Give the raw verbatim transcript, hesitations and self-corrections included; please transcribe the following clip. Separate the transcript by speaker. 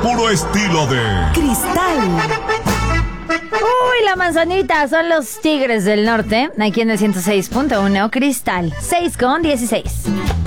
Speaker 1: puro estilo de
Speaker 2: Cristal.
Speaker 3: Uy, la manzanita, son los Tigres del Norte, aquí en el ciento seis punto uno, Cristal, seis con dieciséis.